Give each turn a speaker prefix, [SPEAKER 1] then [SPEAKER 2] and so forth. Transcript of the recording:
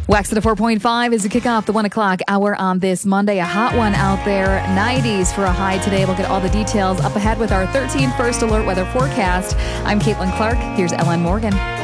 [SPEAKER 1] Wax at a 4.5 is to kick off the 1 o'clock hour on this Monday. A hot one out there. 90s for a high today. We'll get all the details up ahead with our 13 First Alert weather forecast. I'm Caitlin Clark. Here's Ellen Morgan.